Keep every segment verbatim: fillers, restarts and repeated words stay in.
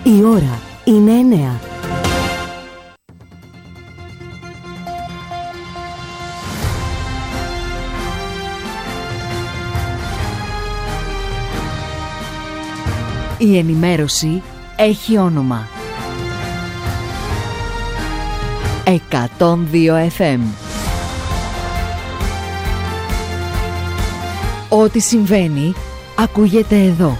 Η ώρα είναι εννέα. Η ενημέρωση έχει όνομα. εκατόν δύο εφ εμ. Ό,τι συμβαίνει, ακούγεται εδώ.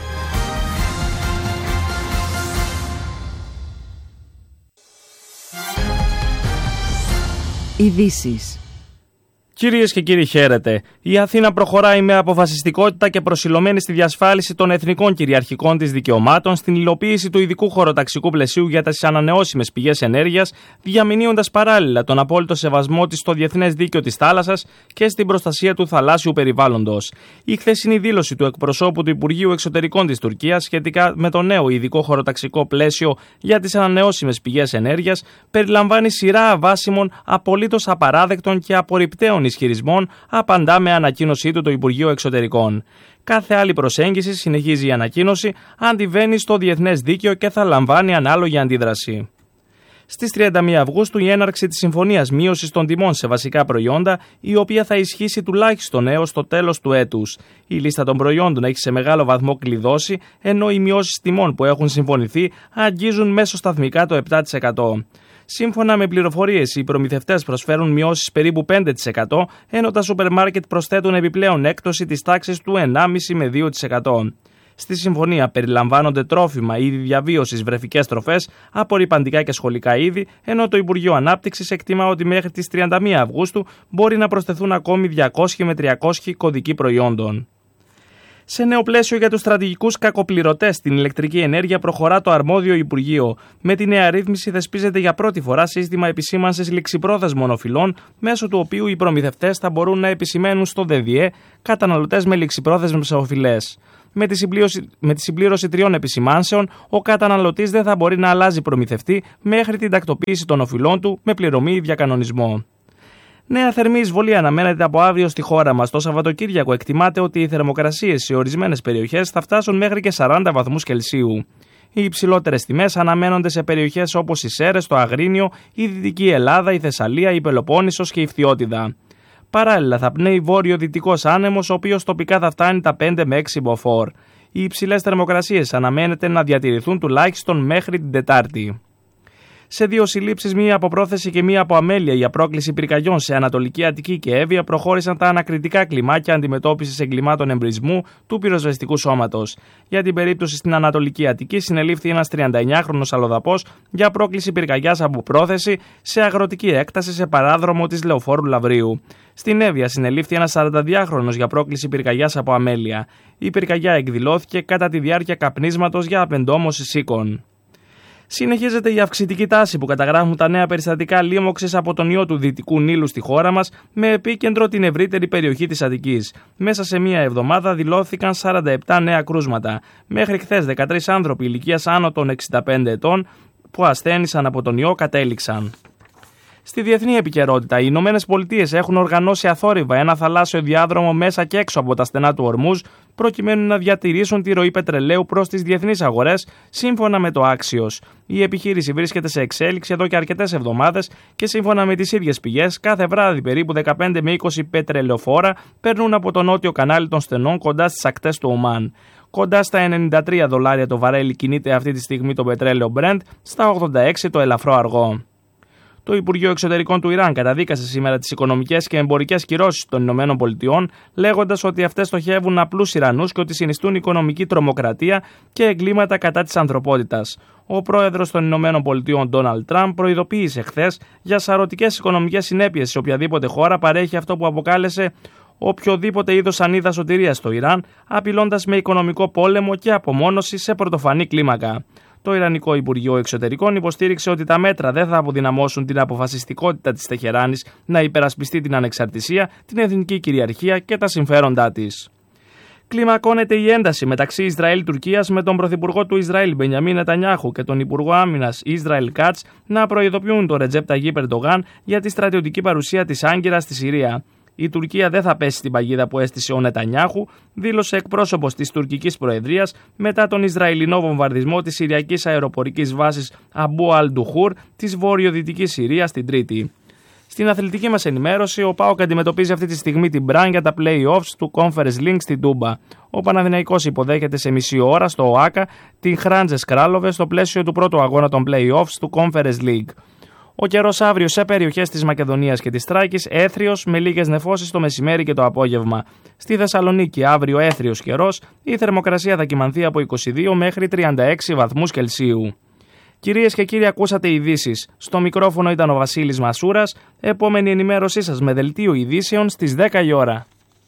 Ειδήσεις. Κυρίες και κύριοι, χαίρετε. Η Αθήνα προχωράει με αποφασιστικότητα και προσιλωμένη στη διασφάλιση των εθνικών κυριαρχικών της δικαιωμάτων στην υλοποίηση του ειδικού χωροταξικού πλαισίου για τις ανανεώσιμες πηγές ενέργειας, διαμηνύοντας παράλληλα τον απόλυτο σεβασμό της στο διεθνές δίκαιο της θάλασσας και στην προστασία του θαλάσσιου περιβάλλοντος. Η χθεσινή δήλωση του εκπροσώπου του Υπουργείου Εξωτερικών της Τουρκίας σχετικά με το νέο ειδικό χωροταξικό πλαίσιο για τις ανανεώσιμες πηγές ενέργειας περιλαμβάνει σειρά αβάσιμων, απολύτως απαράδεκτων και απορριπταίων ισχυρισμών, απαντά με ανακοίνωσή του το Υπουργείο Εξωτερικών. Κάθε άλλη προσέγγιση, συνεχίζει η ανακοίνωση, αντιβαίνει στο διεθνές δίκαιο και θα λαμβάνει ανάλογη αντίδραση. Στις τριάντα μία Αυγούστου η έναρξη της Συμφωνίας Μείωσης των Τιμών σε βασικά προϊόντα, η οποία θα ισχύσει τουλάχιστον έως το τέλος του έτους. Η λίστα των προϊόντων έχει σε μεγάλο βαθμό κλειδώσει, ενώ οι μειώσεις τιμών που έχουν συμφωνηθεί αγγίζουν μέσοσταθμικά το επτά τοις εκατό. Σύμφωνα με πληροφορίες, οι προμηθευτές προσφέρουν μειώσεις περίπου πέντε τοις εκατό, ενώ τα σούπερ μάρκετ προσθέτουν επιπλέον έκπτωση της τάξης του ενάμιση με δύο τοις εκατό. Στη συμφωνία περιλαμβάνονται τρόφιμα, είδη διαβίωσης, βρεφικές τροφές, απορρυπαντικά και σχολικά είδη, ενώ το Υπουργείο Ανάπτυξης εκτιμά ότι μέχρι τις τριάντα μία Αυγούστου μπορεί να προσθεθούν ακόμη διακόσια με τριακόσια κωδικοί προϊόντων. Σε νέο πλαίσιο για τους στρατηγικούς κακοπληρωτές στην ηλεκτρική ενέργεια προχωρά το αρμόδιο Υπουργείο. Με τη νέα ρύθμιση θεσπίζεται για πρώτη φορά σύστημα επισήμανσης ληξιπρόθεσμων οφειλών, μέσω του οποίου οι προμηθευτές θα μπορούν να επισημαίνουν στο ΔΔΕ καταναλωτές με ληξιπρόθεσμες οφειλές. Με τη, συμπλήρωση, με τη συμπλήρωση τριών επισημάνσεων, ο καταναλωτής δεν θα μπορεί να αλλάζει προμηθευτή μέχρι την τακτοποίηση των οφειλών του με πληρωμή ή διακανονισμό. Νέα θερμή εισβολή αναμένεται από αύριο στη χώρα μας. Το Σαββατοκύριακο εκτιμάται ότι οι θερμοκρασίες σε ορισμένες περιοχές θα φτάσουν μέχρι και σαράντα βαθμούς Κελσίου. Οι υψηλότερες τιμές αναμένονται σε περιοχές όπως οι Σέρρες, το Αγρίνιο, η Δυτική Ελλάδα, η Θεσσαλία, η Πελοπόννησος και η Φθιώτιδα. Παράλληλα, θα πνέει βόρειο-δυτικός άνεμος, ο οποίος τοπικά θα φτάνει τα πέντε με έξι μποφόρ. Οι υψηλές θερμοκρασίες αναμένεται να διατηρηθούν τουλάχιστον μέχρι την Τετάρτη. Σε δύο συλλήψεις, μία από πρόθεση και μία από αμέλεια για πρόκληση πυρκαγιών σε Ανατολική Αττική και Εύβοια, προχώρησαν τα ανακριτικά κλιμάκια αντιμετώπισης εγκλημάτων εμπρισμού του πυροσβεστικού σώματος. Για την περίπτωση στην Ανατολική Αττική, συνελήφθη ένας τριανταεννιάχρονος αλλοδαπός για πρόκληση πυρκαγιάς από πρόθεση σε αγροτική έκταση σε παράδρομο της Λεωφόρου Λαβρίου. Στην Εύβοια συνελήφθη ένας σαρανταδυάχρονος για πρόκληση πυρκαγιάς από αμέλεια. Η πυρκαγιά εκδηλώθηκε κατά τη διάρκεια καπνίσματος για απεντόμωση σίκων. Συνεχίζεται η αυξητική τάση που καταγράφουν τα νέα περιστατικά λίμωξης από τον ιό του Δυτικού Νείλου στη χώρα μας, με επίκεντρο την ευρύτερη περιοχή της Αττικής. Μέσα σε μία εβδομάδα δηλώθηκαν σαράντα επτά νέα κρούσματα. Μέχρι χθες δεκατρείς άνθρωποι ηλικίας άνω των εξήντα πέντε ετών που ασθένησαν από τον ιό κατέληξαν. Στη διεθνή επικαιρότητα, οι Ηνωμένες Πολιτείες έχουν οργανώσει αθόρυβα ένα θαλάσσιο διάδρομο μέσα και έξω από τα στενά του Ορμούζ, προκειμένου να διατηρήσουν τη ροή πετρελαίου προς τις διεθνείς αγορές, σύμφωνα με το Axios. Η επιχείρηση βρίσκεται σε εξέλιξη εδώ και αρκετές εβδομάδες και σύμφωνα με τις ίδιες πηγές, κάθε βράδυ περίπου δεκαπέντε με είκοσι πετρελαιοφόρα περνούν από το νότιο κανάλι των στενών κοντά στις ακτές του Ομάν. Κοντά στα ενενήντα τρία δολάρια το βαρέλι κινείται αυτή τη στιγμή το πετρέλαιο Brent, στα ογδόντα έξι το ελαφρό αργό. Το Υπουργείο Εξωτερικών του Ιράν καταδίκασε σήμερα τις οικονομικές και εμπορικές κυρώσεις των Ηνωμένων Πολιτειών, λέγοντας ότι αυτές στοχεύουν απλούς Ιρανούς και ότι συνιστούν οικονομική τρομοκρατία και εγκλήματα κατά της ανθρωπότητας. Ο πρόεδρος των Ηνωμένων Πολιτειών, Ντόναλντ Τραμπ, προειδοποίησε χθες για σαρωτικές οικονομικές συνέπειες σε οποιαδήποτε χώρα παρέχει αυτό που αποκάλεσε οποιοδήποτε είδος ανίδα σωτηρίας στο Ιράν, απειλώντας με οικονομικό πόλεμο και απομόνωση σε πρωτοφανή κλίμακα. Το Ιρανικό Υπουργείο Εξωτερικών υποστήριξε ότι τα μέτρα δεν θα αποδυναμώσουν την αποφασιστικότητα της Τεχεράνης να υπερασπιστεί την ανεξαρτησία, την εθνική κυριαρχία και τα συμφέροντά της. Κλιμακώνεται η ένταση μεταξύ Ισραήλ-Τουρκίας, με τον Πρωθυπουργό του Ισραήλ Μπενιαμίν Νετανιάχου και τον Υπουργό Άμυνας Ισραήλ Κάτς να προειδοποιούν τον Ρετζέπ Ταγίπ Ερντογάν για τη στρατιωτική παρουσία της Άγκυρας στη Συρία. Η Τουρκία δεν θα πέσει στην παγίδα που έστησε ο Νετανιάχου, δήλωσε εκπρόσωπος της τουρκικής προεδρίας μετά τον Ισραηλινό βομβαρδισμό της Συριακής αεροπορικής βάσης Αμπού Αλ-Ντουχούρ της βορειοδυτικής Συρίας την Τρίτη. Στην αθλητική μας ενημέρωση, ο ΠΑΟΚ αντιμετωπίζει αυτή τη στιγμή την Μπραν για τα play-offs του Conference League στην Τούμπα. Ο Παναθηναϊκός υποδέχεται σε μισή ώρα στο ΟΑΚΑ την Χράντζες Κράλοβε στο πλαίσιο του πρώτου αγώνα των play-offs του Conference League. Ο καιρός αύριο σε περιοχές της Μακεδονίας και της Θράκης έθριος με λίγες νεφώσεις το μεσημέρι και το απόγευμα. Στη Θεσσαλονίκη αύριο έθριος καιρός, η θερμοκρασία θα κυμανθεί από είκοσι δύο μέχρι τριάντα έξι βαθμούς Κελσίου. Κυρίες και κύριοι, ακούσατε ειδήσεις. Στο μικρόφωνο ήταν ο Βασίλης Μασούρας. Επόμενη ενημέρωσή σας με δελτίο ειδήσεων στις δέκα η ώρα.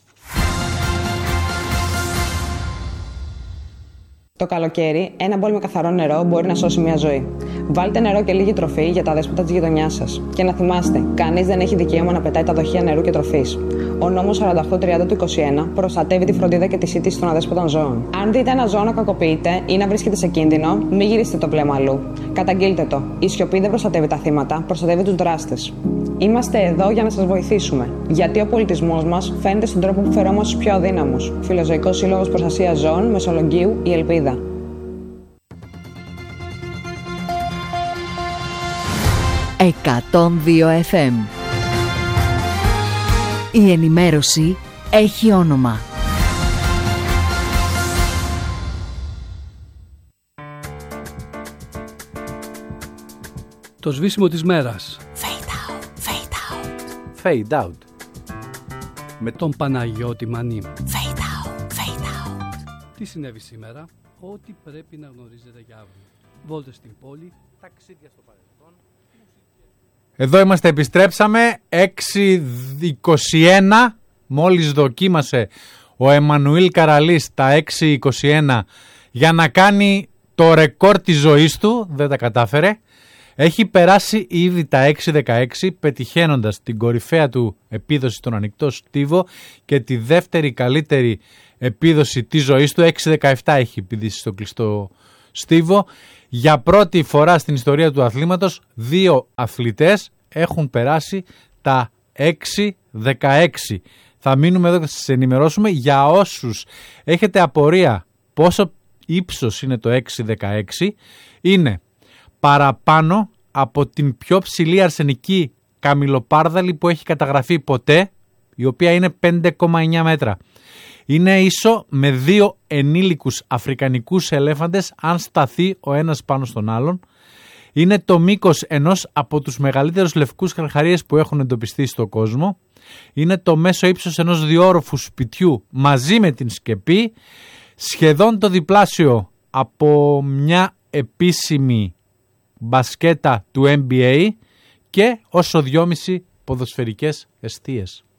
Το καλοκαίρι, ένα μπολ με καθαρό νερό μπορεί να σώσει μια ζωή. Βάλτε νερό και λίγη τροφή για τα δέσποτα της γειτονιάς σας. Και να θυμάστε, κανείς δεν έχει δικαίωμα να πετάει τα δοχεία νερού και τροφής. Ο νόμος σαράντα οκτώ τριάντα του είκοσι ένα προστατεύει τη φροντίδα και τη σύντηση των αδέσποτων ζώων. Αν δείτε ένα ζώο να κακοποιείται ή να βρίσκεται σε κίνδυνο, μην γυρίσετε το βλέμμα αλλού. Καταγγείλτε το. Η σιωπή δεν προστατεύει τα θύματα, προστατεύει τους δράστες. Είμαστε εδώ για να σας βοηθήσουμε. Γιατί ο πολιτισμός μας φαίνεται στον τρόπο που φερόμαστε στους πιο αδύναμους. Φιλοζωικός Σύλλογος Προστασίας Ζώων Μεσολογγίου, η Ελπίδα. εκατόν δύο εφ εμ. Η ενημέρωση έχει όνομα. Το σβήσιμο της μέρας. Fade out, fade out. Fade out. Με τον Παναγιώτη Μανί. Fade out, fade out. Τι συνέβη σήμερα? Ό,τι πρέπει να γνωρίζετε για αύριο. Βόλτες στην πόλη, ταξίδια στο παρελθόν. Εδώ είμαστε, επιστρέψαμε. έξι είκοσι ένα. Μόλις δοκίμασε ο Εμμανουήλ Καραλής τα έξι είκοσι ένα για να κάνει το ρεκόρ της ζωής του. Δεν τα κατάφερε. Έχει περάσει ήδη τα έξι δεκαέξι, πετυχαίνοντας την κορυφαία του επίδοση στον ανοιχτό στίβο και τη δεύτερη καλύτερη επίδοση της ζωής του. έξι δεκαεπτά έχει πηδήσει στο κλειστό στίβο. Για πρώτη φορά στην ιστορία του αθλήματος, δύο αθλητές έχουν περάσει τα έξι δεκαέξι. Θα μείνουμε εδώ και θα σας ενημερώσουμε. Για όσους έχετε απορία πόσο ύψος είναι το έξι δεκαέξι, είναι παραπάνω από την πιο ψηλή αρσενική καμιλοπάρδαλη που έχει καταγραφεί ποτέ, η οποία είναι πέντε κόμμα εννιά μέτρα. Είναι ίσο με δύο ενήλικους αφρικανικούς ελέφαντες αν σταθεί ο ένας πάνω στον άλλον. Είναι το μήκος ενός από τους μεγαλύτερους λευκούς καρχαρίες που έχουν εντοπιστεί στον κόσμο. Είναι το μέσο ύψος ενός διόροφου σπιτιού μαζί με την σκεπή. Σχεδόν το διπλάσιο από μια επίσημη μπασκέτα του N B A και όσο δυόμιση ποδοσφαιρικές εστίες.